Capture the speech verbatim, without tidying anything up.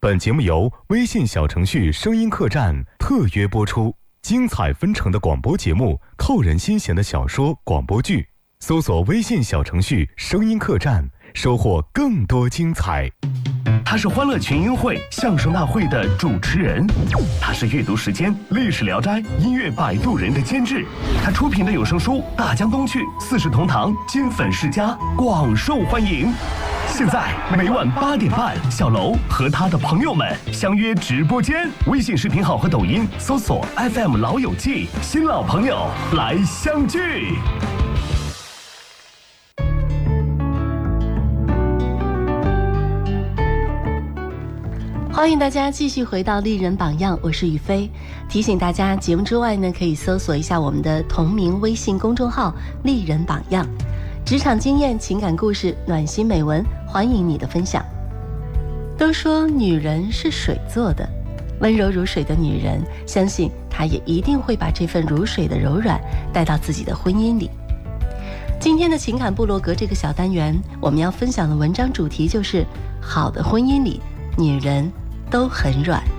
本节目由微信小程序声音客栈特约播出，精彩纷呈的广播节目，扣人心弦的小说广播剧，搜索微信小程序声音客栈，收获更多精彩。 他是欢乐群英会相声大会的主持人，他是阅读时间历史聊斋音乐摆渡人的监制，他出品的有声书《大江东去》四世同堂金粉世家广受欢迎。现在每晚八点半，小楼和他的朋友们相约直播间，微信视频号和抖音搜索 F M 老友记，新老朋友来相聚。 欢迎大家继续回到丽人榜样，我是雨飞。提醒大家，节目之外呢，可以搜索一下我们的同名微信公众号丽人榜样，职场经验、情感故事、暖心美文，欢迎你的分享。都说女人是水做的，温柔如水的女人，相信她也一定会把这份如水的柔软带到自己的婚姻里。今天的情感部落格这个小单元，我们要分享的文章主题就是好的婚姻里，女人都很软。